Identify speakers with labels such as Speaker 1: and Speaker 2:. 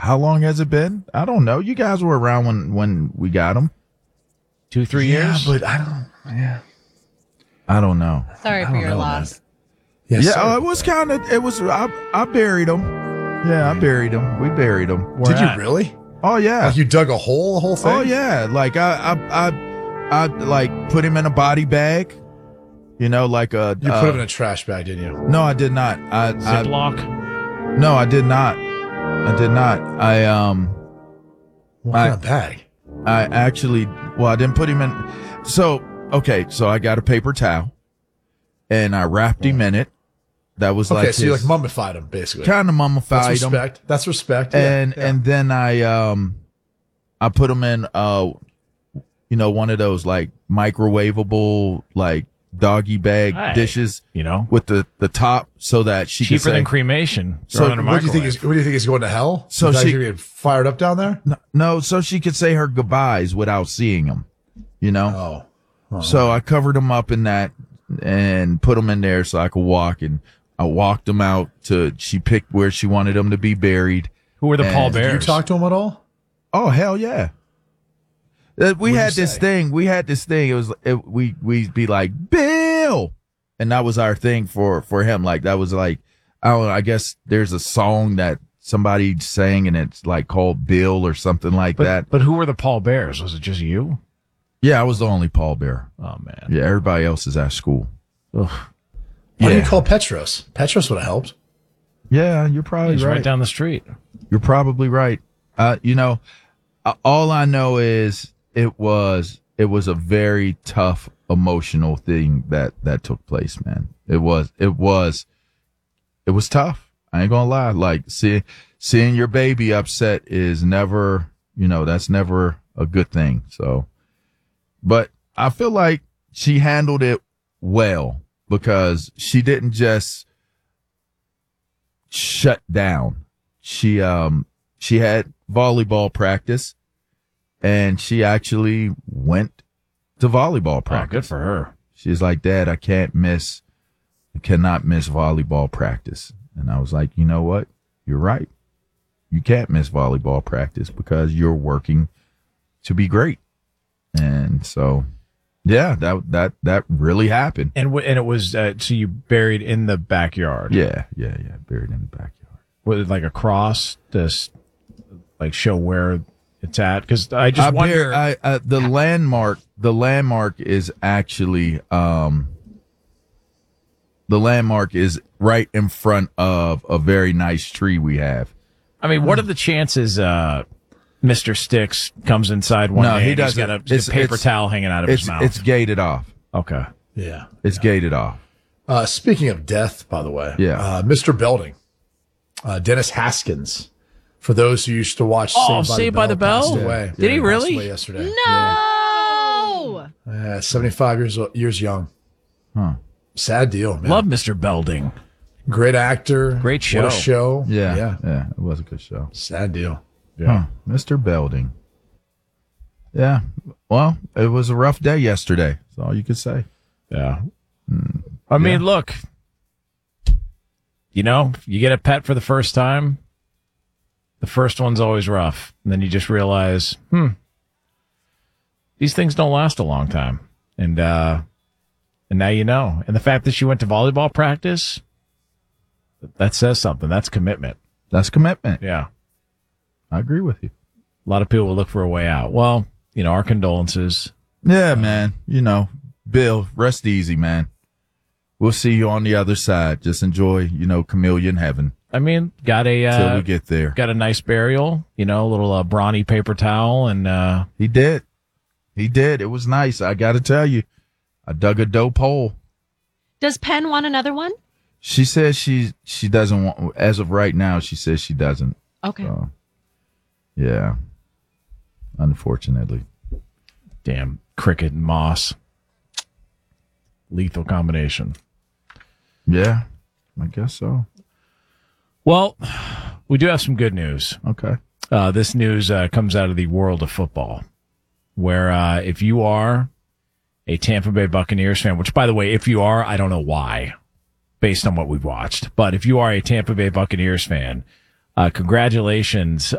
Speaker 1: how long has it been? I don't know. You guys were around when we got them.
Speaker 2: 2-3 years?
Speaker 3: Yeah, but I don't. Yeah.
Speaker 1: I don't know.
Speaker 4: Sorry for your loss.
Speaker 1: Yeah, it was kind of. It was. I buried them. Yeah, I buried them. We buried them.
Speaker 3: Did you really?
Speaker 1: Oh yeah.
Speaker 3: Like you dug a hole, the whole thing?
Speaker 1: Oh yeah. Like I like put him in a body bag. You know, like a.
Speaker 3: You put him in a trash bag, didn't you?
Speaker 1: No, I did not.
Speaker 2: Ziploc?
Speaker 1: No, I did not. I did not.
Speaker 3: What kind of bag?
Speaker 1: I actually. Well, I didn't put him in. So okay, so I got a paper towel, and I wrapped him in it. That was like
Speaker 3: so you like mummified him, basically.
Speaker 1: Kind of mummified
Speaker 3: That's
Speaker 1: him.
Speaker 3: respect. That's respect.
Speaker 1: And then I put him in one of those like microwavable like doggy bag dishes, with the top so that she
Speaker 2: cheaper
Speaker 1: could
Speaker 2: than cremation.
Speaker 1: So
Speaker 3: what do you think is going to hell?
Speaker 1: So
Speaker 3: she
Speaker 1: she
Speaker 3: get fired up down there?
Speaker 1: No, so she could say her goodbyes without seeing him.
Speaker 3: Oh.
Speaker 1: So I covered him up in that and put him in there so I could walk, and I walked him out she picked where she wanted him to be buried.
Speaker 2: Who were the pallbearers?
Speaker 3: Did you talk to him at all?
Speaker 1: Oh, hell yeah. We had this thing. It was, we'd be like, Bill. And that was our thing for him. Like, that was like, I don't know, I guess there's a song that somebody sang and it's like called Bill or something like that.
Speaker 2: But who were the pallbearers? Was it just you?
Speaker 1: Yeah, I was the only pallbearer.
Speaker 2: Oh, man.
Speaker 1: Yeah, everybody else is at school.
Speaker 2: Ugh.
Speaker 3: Why do you call Petros? Petros would have helped.
Speaker 1: Yeah, you're probably
Speaker 2: He's
Speaker 1: right.
Speaker 2: right down the street.
Speaker 1: You're probably right. All I know is it was a very tough emotional thing that took place, man. It was tough. I ain't gonna lie. Like seeing your baby upset is never, that's never a good thing. So, but I feel like she handled it well because she didn't just shut down. She had volleyball practice, and she actually went to volleyball practice.
Speaker 2: Oh, good for her.
Speaker 1: She's like, Dad, I cannot miss volleyball practice. And I was like, you know what? You're right. You can't miss volleyball practice because you're working to be great. And so, yeah, that really happened.
Speaker 2: And it was, so you buried in the backyard.
Speaker 1: Yeah, buried in the backyard.
Speaker 2: Was it like a cross to like show where it's at? Because I just wonder.
Speaker 1: The landmark is actually right in front of a very nice tree we have.
Speaker 2: I mean, what are the chances Mr. Sticks comes inside one day
Speaker 1: he doesn't.
Speaker 2: He's got a paper towel hanging out of his mouth?
Speaker 1: It's gated off.
Speaker 2: Okay.
Speaker 3: Yeah.
Speaker 1: It's gated off.
Speaker 3: Speaking of death, by the way, Mr. Belding, Dennis Haskins, for those who used to watch
Speaker 2: Saved by the Bell?
Speaker 3: passed away.
Speaker 2: Did he really?
Speaker 3: Passed away yesterday.
Speaker 4: No!
Speaker 3: Yeah. 75 years young.
Speaker 1: Huh.
Speaker 3: Sad deal, man.
Speaker 2: Love Mr. Belding.
Speaker 3: Great actor.
Speaker 2: Great show.
Speaker 3: What a show.
Speaker 1: Yeah. It was a good show.
Speaker 3: Sad deal.
Speaker 1: Yeah. Huh. Mr. Belding. Yeah. Well, it was a rough day yesterday. That's all you could say.
Speaker 2: Yeah. I mean, look, you get a pet for the first time. The first one's always rough. And then you just realize, these things don't last a long time. And now you know. And the fact that she went to volleyball practice, that says something. That's commitment.
Speaker 1: That's commitment.
Speaker 2: Yeah.
Speaker 1: I agree with you.
Speaker 2: A lot of people will look for a way out. Well, our condolences.
Speaker 1: Yeah, man. Bill, rest easy, man. We'll see you on the other side. Just enjoy, chameleon heaven.
Speaker 2: I mean,
Speaker 1: till we get there.
Speaker 2: Got a nice burial, a little brawny paper towel, and
Speaker 1: he did. It was nice. I got to tell you, I dug a dope hole.
Speaker 4: Does Penn want another one?
Speaker 1: She says she doesn't want. As of right now, she says she doesn't.
Speaker 4: Okay.
Speaker 1: So, yeah. Unfortunately.
Speaker 2: Damn cricket and moss. Lethal combination.
Speaker 1: Yeah, I guess so.
Speaker 2: Well, we do have some good news.
Speaker 1: Okay.
Speaker 2: This news comes out of the world of football, where if you are a Tampa Bay Buccaneers fan, which, by the way, if you are, I don't know why, based on what we've watched, but if you are a Tampa Bay Buccaneers fan, congratulations.